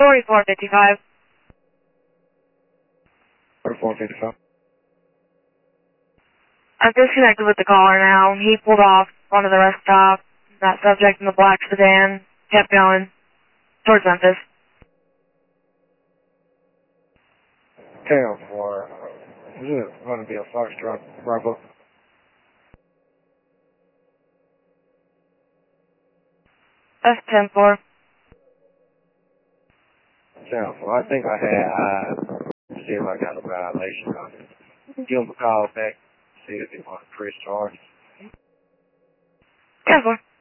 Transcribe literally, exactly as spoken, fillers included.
forty-four fifty-five. forty-four fifty-five. I've disconnected with the caller now. He pulled off onto the rest stop. That subject in the black sedan kept going towards Memphis. ten four. Is it going to be a Foxtrot Bravo? That's ten four. ten four. I think I had, uh, see if I got a violation on it. Give him a call back, see if he wants to press charges. ten four.